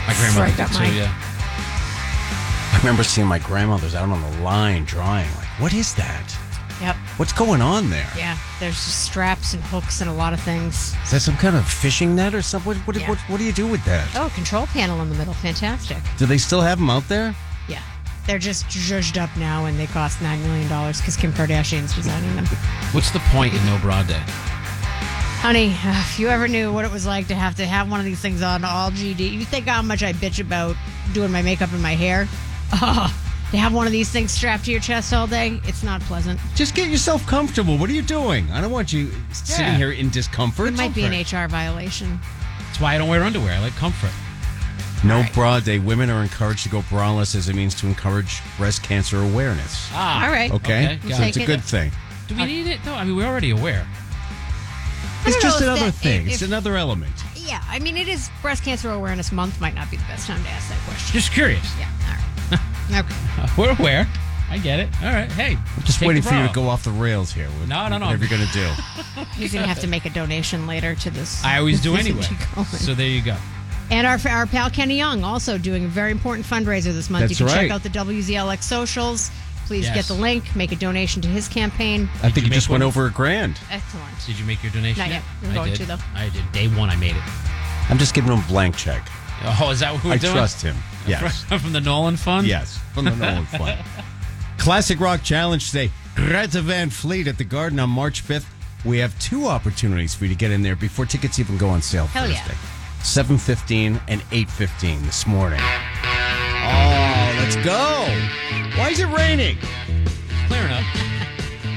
My grandmother Right, did got too, mine. yeah. I remember seeing my grandmother's out on the line drawing. Like, what is that? Yep. What's going on there? Yeah. There's just straps and hooks and a lot of things. Is that some kind of fishing net or something? Yeah. What do you do with that? Oh, control panel in the middle. Fantastic. Do they still have them out there? Yeah. They're just zhuzhed up now, and they cost $9 million because Kim Kardashian's designing them. What's the point in No Bra Day? Honey, if you ever knew what it was like to have one of these things on all GD, you think how much I bitch about doing my makeup and my hair? Oh, to have one of these things strapped to your chest all day, it's not pleasant. Just get yourself comfortable. What are you doing? I don't want you sitting here in discomfort. It might be an HR violation. That's why I don't wear underwear. I like comfort. No Bra Day. Women are encouraged to go braless as it means to encourage breast cancer awareness. Ah. All right. Okay? Okay, So it's a take it. good thing. Do we need it, though? I mean, we're already aware. It's don't just know if another that- thing. if- It's another element. Yeah, I mean, it is Breast Cancer Awareness Month. Might not be the best time to ask that question. Just curious. Yeah, all right. Okay. We're aware. I get it. All right. Hey. I'm just take waiting the for you bra to go off the rails here. With No. Whatever you're going to do. He's going to have to make a donation later to this. I always do this anyway. Going. So there you go. And our pal Kenny Young also doing a very important fundraiser this month. That's You can right. check out the WZLX socials. Please Yes. get the link, make a donation to his campaign. I think you you make just went one? over $1,000. Excellent. Did you make your donation? Not yet. I'm I going did. to, though. I did. Day one, I made it. I'm just giving him a blank check. Oh, is that what we're I doing? trust him. Yes. From the Nolan Fund? Yes. From the Nolan Fund. Classic Rock Challenge today. Greta Van Fleet at the Garden on March 5th. We have 2 opportunities for you to get in there before tickets even go on sale Hell yeah. Thursday. 7:15 and 8:15 this morning. Oh, let's go. Why is it raining? Clearing up.